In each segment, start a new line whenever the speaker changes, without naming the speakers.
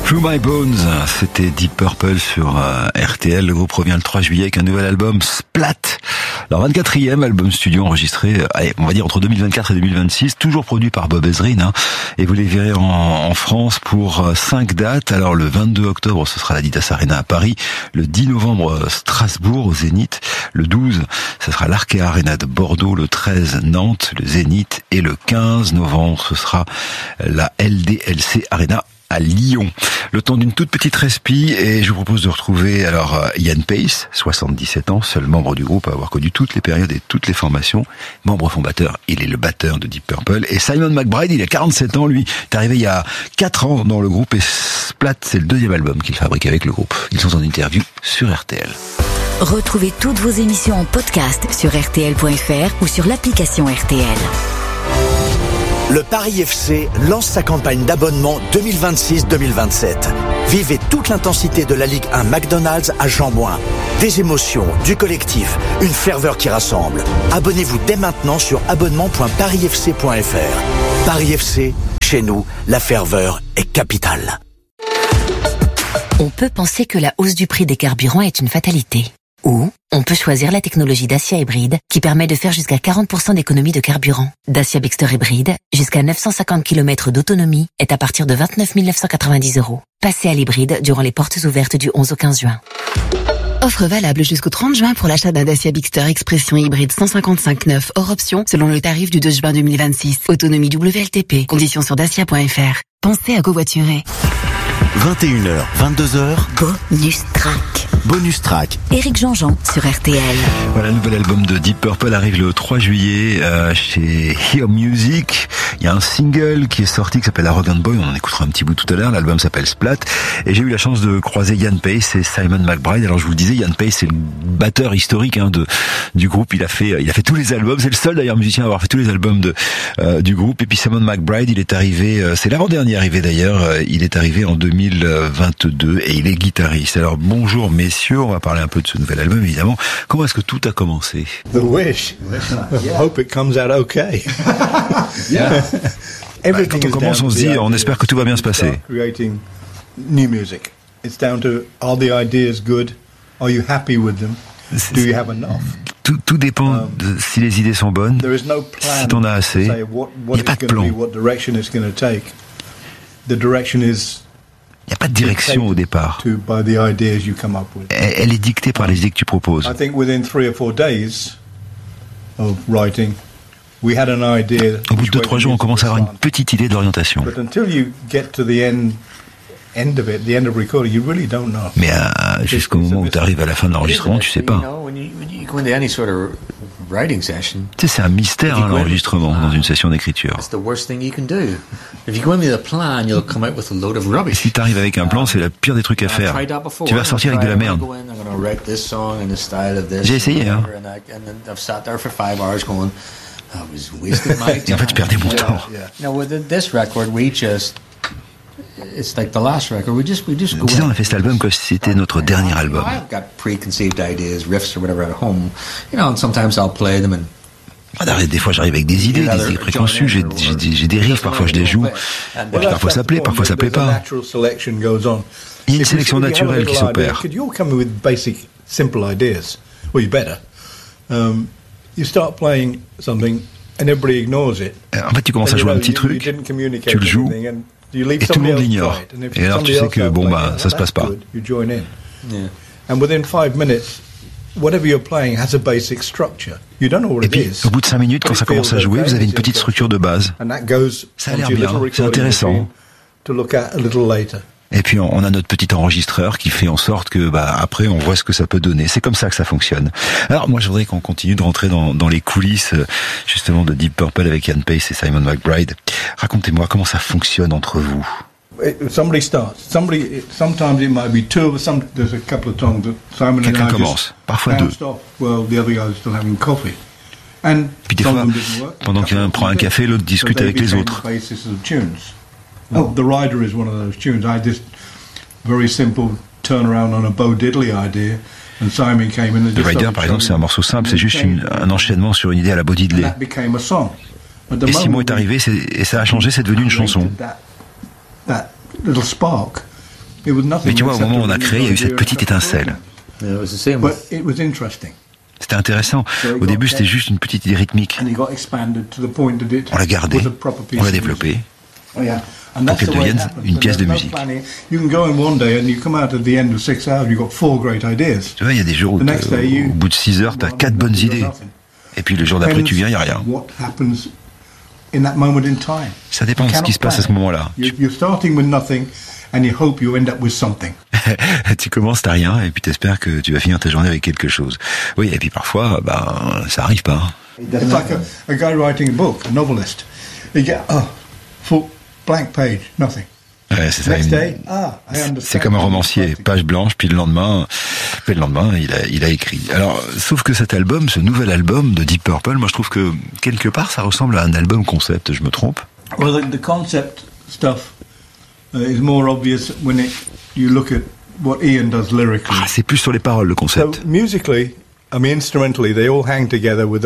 Through My Bones, c'était Deep Purple sur RTL. Le groupe revient le 3 juillet avec un nouvel album, Splat. Leur 24e album studio enregistré, on va dire entre 2024 et 2026, toujours produit par Bob Ezrin, et vous les verrez en France pour 5 dates. Alors le 22 octobre, ce sera l'Adidas Arena à Paris, le 10 novembre, Strasbourg au Zénith, le 12, ce sera l'Arkea Arena de Bordeaux, le 13, Nantes, le Zénith, et le 15 novembre, ce sera la LDLC Arena à Lyon. Le temps d'une toute petite respi, et je vous propose de retrouver alors Ian Paice, 77 ans, seul membre du groupe à avoir connu toutes les périodes et toutes les formations, membre fondateur, il est le batteur de Deep Purple, et Simon McBride, il a 47 ans, lui, est arrivé il y a 4 ans dans le groupe, et Splat, c'est le 2e album qu'il fabrique avec le groupe. Ils sont en interview sur RTL.
Retrouvez toutes vos émissions en podcast sur rtl.fr ou sur l'application RTL.
Le Paris FC lance sa campagne d'abonnement 2026-2027. Vivez toute l'intensité de la Ligue 1 McDonald's à Jean-Bouin. Des émotions, du collectif, une ferveur qui rassemble. Abonnez-vous dès maintenant sur abonnement.parisfc.fr. Paris FC, chez nous, la ferveur est capitale.
On peut penser que la hausse du prix des carburants est une fatalité. Ou on peut choisir la technologie Dacia Hybride qui permet de faire jusqu'à 40% d'économie de carburant. Dacia Bigster Hybride, jusqu'à 950 km d'autonomie, est à partir de 29 990 €. Passez à l'hybride durant les portes ouvertes du 11 au 15 juin.
Offre valable jusqu'au 30 juin pour l'achat d'un Dacia Bigster Expression hybride 155/9 hors option selon le tarif du 2 juin 2026. Autonomie WLTP. Conditions sur dacia.fr. Pensez à covoiturer.
21h, 22h.
Bonus Track.
Bonus Track.
Éric Jean-Jean sur RTL.
Voilà, le nouvel album de Deep Purple arrive le 3 juillet chez Hear Music. Il y a un single qui est sorti qui s'appelle Arrogant Boy, on en écoutera un petit bout tout à l'heure. L'album s'appelle Splat, et j'ai eu la chance de croiser Ian Paice et Simon McBride. Alors je vous le disais, Ian Paice c'est le batteur historique du groupe. Il a fait tous les albums, c'est le seul d'ailleurs musicien à avoir fait tous les albums du groupe. Et puis Simon McBride, il est arrivé, c'est l'avant-dernier arrivé d'ailleurs, il est arrivé en 2022 et il est guitariste. Alors bonjour messieurs, on va parler un peu de ce nouvel album évidemment. Comment est-ce que tout a commencé?
The wish. Hope it comes out okay.
Yeah. Quand on commence, on se dit, on espère que tout va bien se passer.
Creating new music. It's down to, are the ideas good? Are you happy with them? Do you have enough?
Tout dépend de si les idées sont bonnes,
there is no plan
si t'en as assez. Il n'y a pas de plan.
What direction it's going to take. The direction is.
Il n'y a pas de direction au départ.
By the ideas you come up with.
Elle est dictée par les idées que tu proposes.
I think within 3 or 4 days of writing, we had an idea.
Au bout de 2-3 jours, on commence à avoir une petite idée d'orientation.
But until you get to the end of it, the end of recording, you really don't know.
Mais jusqu'au moment où tu arrives à la fin de l'enregistrement, tu sais pas. Tu sais, c'est un mystère l'enregistrement dans une session d'écriture. Et si tu arrives avec un plan, c'est le pire des trucs à faire. Tu vas sortir avec de la merde. J'ai essayé, Et en fait, tu perdais mon temps. Disons, on a fait cet album comme si c'était notre dernier album. Des fois, j'arrive avec des idées préconçues, j'ai des riffs, parfois je les joue, et puis parfois ça plaît pas. Il y a une sélection naturelle qui s'opère. En fait, tu commences à jouer un petit truc, tu le joues, et tout le monde l'ignore. Et alors tu sais que ça se passe pas. Et puis au bout de 5 minutes, quand ça commence à jouer, vous avez une petite structure de base. Ça a l'air bien, c'est intéressant. Et puis on a notre petit enregistreur qui fait en sorte que après on voit ce que ça peut donner. C'est comme ça que ça fonctionne. Alors moi je voudrais qu'on continue de rentrer dans les coulisses justement de Deep Purple avec Ian Paice et Simon McBride. Racontez-moi comment ça fonctionne entre vous.
Somebody starts. Sometimes it might be 2. There's a couple of songs that Simon and I
commence, parfois 2.
Well, the other guy is still having coffee.
Puis des fois, pendant qu'un prend un café, l'autre discute avec les autres.
The Rider is one of those tunes. I just very simple turnaround on a Bo Diddley idea, and Simon came in.
The Rider, par exemple, c'est un morceau simple, c'est juste un enchaînement sur une idée à la Bo Diddley. Et Simon est arrivé et ça a changé, c'est devenu une chanson.
That little spark It was nothing.
Mais tu vois, au moment où on a créé, il y a eu cette petite étincelle.
Yeah, it was the same
But
with
it was interesting.
C'était intéressant. Au début, c'était juste une petite idée rythmique.
And it got expanded to the point that it
On l'a gardée,
was a proper piece
on l'a
of music.
développée.
Oh, yeah. And
pour
that's
qu'elle
the way it
devienne
happens.
une
And
pièce de
there's no
musique.
planning. You can go in one day and you come out at the end of 6 hours, you've got 4 great ideas.
Tu vois, il y a des jours où,
The next day, you-
au bout de 6 heures, tu as 4 bonnes idées. Et puis le jour d'après, tu viens, il n'y a rien.
What happens in that moment in time?
Ça dépend de ce qui se passe à ce moment-là.
You're starting with nothing and you hope you end up with something.
Tu commences, t'as rien, et puis t'espères que tu vas finir ta journée avec quelque chose. Oui, et puis parfois, ça arrive pas.
It's like a guy writing a book, a novelist. You get, full blank page, nothing.
Ouais, c'est ça.
Next day, I understand.
C'est comme un romancier, page blanche, puis le lendemain, il a écrit. Alors, sauf que cet album, ce nouvel album de Deep Purple, moi je trouve que quelque part ça ressemble à un album concept, je me trompe?
Well, the concept stuff is more obvious when you look at what Ian does lyrically.
Ah, c'est plus sur les paroles le
So
concept.
musically, instrumentally, they all hang together with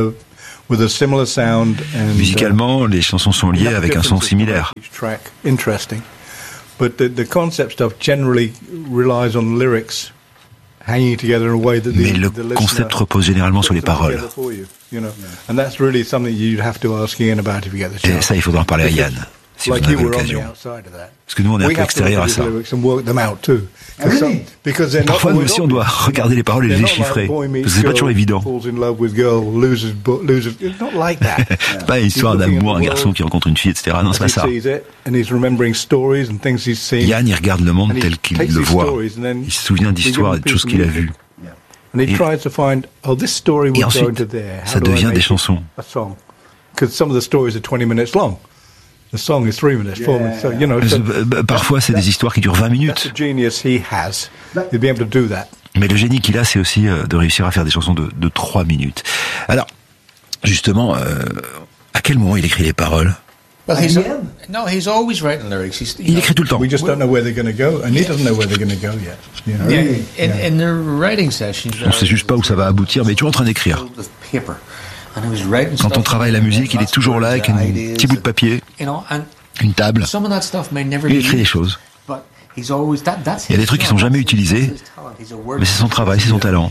a similar sound. And,
Musicalement, les chansons sont liées avec un son similaire.
Each track interesting, but the concept stuff generally relies on lyrics hanging together in a way that
Mais le
the listener
concept repose généralement sur les
puts them
paroles.
together for you, you know. And that's really something you'd have to ask Ian about if you get the
Et
chance.
ça, il faudra en parler à Yann, si vous en
Like
avez
you were on the
l'occasion.
outside of that.
Parce que nous, on est un
We
peu
have to
extérieur à
look at
ça.
the lyrics and work them out too. Because they're not
Parfois, nous
always
aussi, on doit
obvious.
regarder les paroles et les
They're not like
déchiffrer.
boy meets
Parce que c'est pas toujours
girl,
évident.
falls in love with girl, loses. It's not like that.
C'est pas une histoire d'amour, un garçon qui rencontre une fille, etc. Non, c'est pas
He
ça.
sees it and he's remembering stories and things he's seen.
Yann, il regarde le monde
And he
tel qu'il
takes
le
these
voit.
stories and then
Il se souvient
we
d'histoires et
give
de choses
him
qu'il a
music.
vues.
And he
Et-
tries to find, this story would
Et
go
ensuite,
into there. How
ça
do I
devient
make
des
it
chansons.
a song? Because some of the stories are 20 minutes long. The song is 3 minutes, 4 minutes. So, you know,
Parfois, c'est des histoires qui durent 20
that's
minutes.
the genius he has. He'd be able to do that.
Mais le génie qu'il a, c'est aussi de réussir à faire des chansons de 3 minutes. Alors, justement, à quel moment il écrit les paroles?
Well, he's always writing lyrics.
Il écrit tout le temps.
We just don't know where they're going to go, and he doesn't know where they're going to go yet. You know?
Yeah, in the writing sessions,
On sait juste pas où ça va aboutir, mais tu es en train d'écrire.
with paper, and he was writing
Quand on
stuff
travaille la
and
musique, il est
lots
toujours
of
là avec
words,
un
ideas,
petit bout de papier,
you know, and
une table.
some of that stuff may never
Il
be
écrit des
used,
choses.
but he's always that's
Il y a des
his
trucs qui
talent,
sont jamais
that's
utilisés,
his talent. He's a word-
mais c'est son travail, c'est son talent.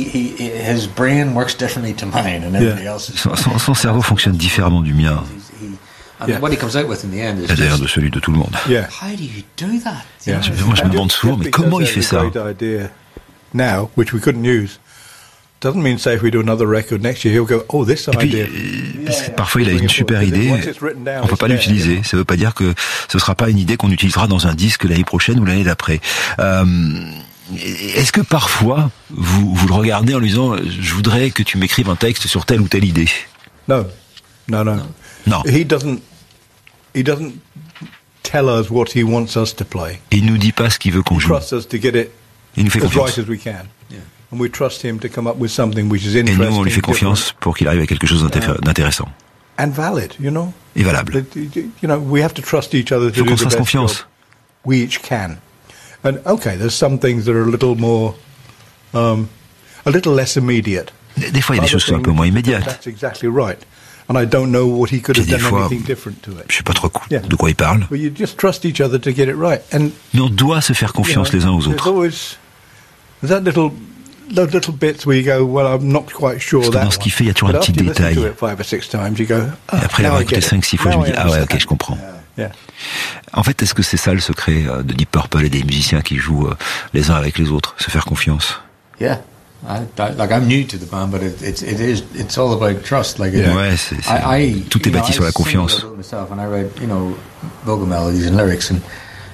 His brain works differently to mine and everybody else's.
Son cerveau fonctionne différemment du mien,
And what he comes out with in the end is
et d'ailleurs de
just,
celui de tout le monde.
Yeah.
how do you do that?
Yeah.
Moi, je me demande souvent, mais comment il fait ça?
Great idea now, which we couldn't use. Doesn't mean say if we do another record next year, he'll go, this
Et puis,
idea.
parce que parfois, il a une super idée, on peut pas l'utiliser. Ça veut pas dire que ce sera pas une idée qu'on utilisera dans un disque l'année prochaine ou l'année d'après. Est-ce que parfois, vous le regardez en lui disant, je voudrais que tu m'écrives un texte sur telle ou telle idée?
No.
Non.
He doesn't tell us what he wants us to play.
Il nous dit pas ce qu'il veut qu'on
He
joue.
trusts us to get it
Il nous fait
as right
confiance.
as we can. And we trust him to come up with something which is
Et
interesting,
nous, on lui fait confiance pour qu'il arrive à quelque chose d'intéressant
and valid, you know.
et valable.
You know, we have to trust each other
Il faut
to
qu'on
do
se
the
fasse
best
confiance.
job we each can. And okay, there's some things that are a little more, a little less immediate.
Des fois, il y a des choses qui sont un peu moins immédiates.
That's exactly right. And I don't know what he could have
Puis des
done
fois,
anything different to it.
Je sais pas trop
Yeah.
de quoi il parle.
But you just trust each other to get it right. And
Mais on doit se faire confiance
you know,
les uns aux
there's
autres.
always those little bits where you go, well, I'm not quite sure
Parce que
that
dans ce qu'il fait, il y a
one.
toujours un
But
petit
after you listen
détail.
to it 5 or 6 times, you go,
Et après
now
l'avoir
I
écouté
get it.
5-6 fois, je
Now
me dis,
I
ah ouais,
understand.
ok, je comprends.
Yeah.
En fait, est-ce que c'est ça le secret de Deep Purple et des musiciens qui jouent les uns avec les autres, se faire confiance?
Yeah. I'm new to the band, but it's all about trust. Like,
Ouais, tout est bâti sur la confiance.
Myself, and I write, vocal melodies and lyrics, and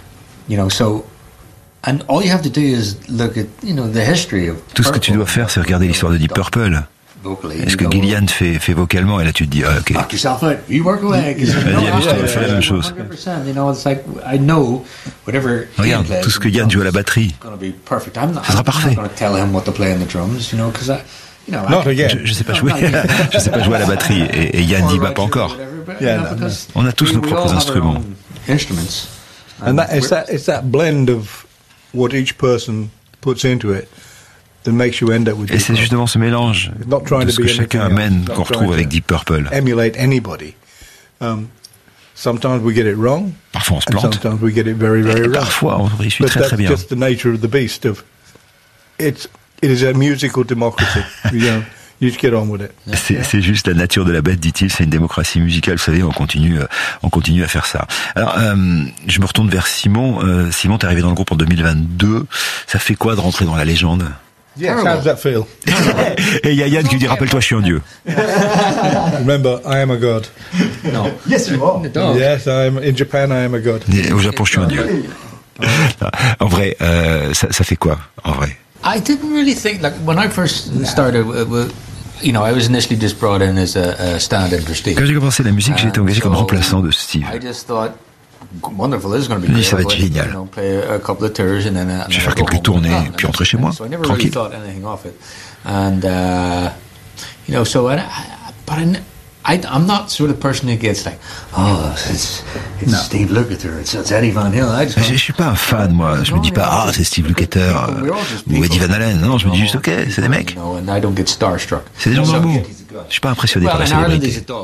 and all you have to do is look at, the history of.
Tout ce que tu dois faire, c'est regarder l'histoire de Deep Purple. Est-ce que Gillian fait vocalement? Et là, tu te dis, ah, ok.
Knock yourself out. You work away.
Fais la même chose.
100%. It's like I know whatever.
Regarde, tout ce que Yann joue à la batterie.
Ça
sera parfait.
I'm not going to tell him what to play on the drums, because
Not again.
Je sais pas jouer. Je sais pas jouer à la batterie. Et Yann dit, bah, pas encore. On a tous nos propres instruments.
And it's that blend of what each person puts into it that makes you end up with.
Et c'est justement ce mélange de ce que chacun amène qu'on retrouve avec Deep Purple.
Emulate anybody. Sometimes we get it wrong.
Parfois on se
And
plante.
sometimes we get it very, very
Et
wrong.
parfois on réussit
But
très
that's
très bien.
just the nature of the beast. It is a musical democracy. You just get on with it.
C'est juste la nature de la bête, dit-il. C'est une démocratie musicale. Vous savez, on continue à faire ça. Alors, je me retourne vers Simon. Simon, t'es arrivé dans le groupe en 2022. Ça fait quoi de rentrer dans la légende?
Yes, how does that feel?
Et il y a Yann qui dit, rappelle-toi, je suis un dieu.
Remember, I am a god.
No.
Yes, you are.
No.
Yes, in Japan, I am a god.
Et au Japon, je suis un dieu. En vrai, ça fait quoi, en vrai?
I didn't really think, like, when I first started, you know, I was initially just brought in as a stand-in for Steve.
Quand j'ai commencé la musique, j'ai été engagé comme remplaçant de Steve.
I just thought, wonderful, this is going to be
Oui,
great.
ça va être
I'll go,
génial.
you know, play a couple of tours and then,
Je vais faire quelques tournées, puis rentrer chez moi,
So I never
tranquille.
really thought anything of it. And, you know, so I'm not sort of person who gets like, oh, it's Steve Lukather, it's Eddie Van Halen.
Je suis pas un fan, moi. Je me dis pas, c'est Steve Lukather ou Eddie Van Halen. Non, je me dis juste, ok, c'est des mecs.
No, and I don't get starstruck.
C'est des gens normaux. Je suis pas impressionné par la
Well, in Ireland, he's
célébrité.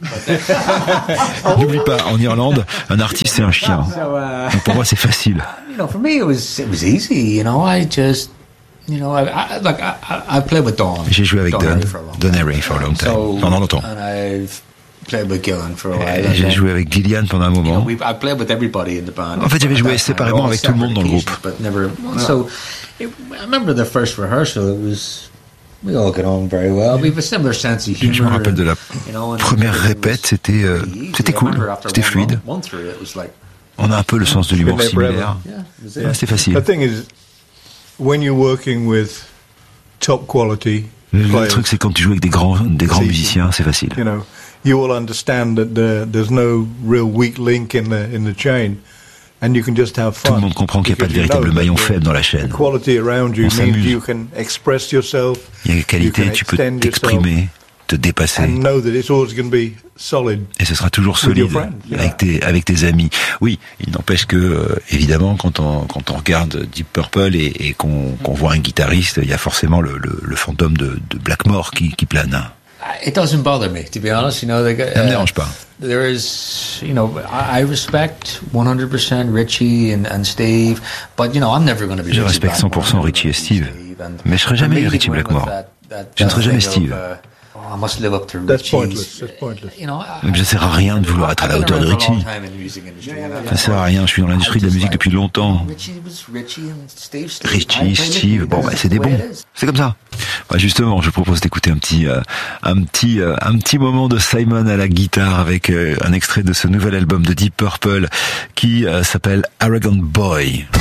a dog.
N'oublie pas, en Irlande, un artiste c'est un chien. Donc pour moi c'est facile.
You know, for me, it was easy. You know, I just, you know, I played with Don.
J'ai joué avec Don Airey for a long time, pendant longtemps.
And I've played with Gillan for a while.
J'ai joué avec Gillian pendant un
You know,
moment.
I played with everybody in the band.
En fait, j'avais joué
At that time,
séparément
all
avec tout le monde dans le groupe.
But never. So, I remember the first rehearsal. It was. We all get on very well. We have a similar sense of humor.
Je me rappelle de la
you know, and
première
it was
répète, c'était
easy.
cool,
I remember after
c'était
one
fluide.
run through it, it was like,
On a un peu le sens de l'humour
Been there forever.
similaire.
yeah, it was
Ouais,
it.
c'était facile.
The thing is, when you're working with top quality
Le
players,
truc c'est quand tu joues avec des grands
C'est-
musiciens, c'est facile.
you know, you will understand that there's no real weak link in the chain, and you can just have fun.
Tout le monde comprend qu'il n'y a pas de
Because you
véritable
know
maillon
that
faible dans la chaîne.
The quality around you
On
means
s'amuse.
you can express yourself.
Il y a une qualité,
you can
tu peux
extend
t'exprimer, te dépasser.
and know that it's always going to be solid.
Et ce sera toujours
With your
solide
friends,
avec tes amis. Oui, il n'empêche que évidemment quand on regarde Deep Purple et qu'on voit un guitariste, il y a forcément le fantôme de Blackmore qui plane.
It doesn't bother me, to be honest. You know,
Ça me dérange pas.
There is, you know, I respect 100% Richie and Steve, but you know, I'm never going to be.
Je
Richie
respecte
Blackmore,
100% Richie et Steve,
and
mais je serai jamais
for me,
Richie
going with
Blackmore.
that
Je ne serai jamais
thing
Steve.
of, I must live up to
That's
Richie's.
pointless. That's pointless.
You know,
Même ça sert à rien de vouloir être à la hauteur de Richie. Ça sert à rien. Je suis dans l'industrie de la musique depuis longtemps. Richie, Steve, bon, bah, c'est des bons. C'est comme ça. Bah, justement, je propose d'écouter un petit moment de Simon à la guitare avec un extrait de ce nouvel album de Deep Purple qui s'appelle Arrogant Boy.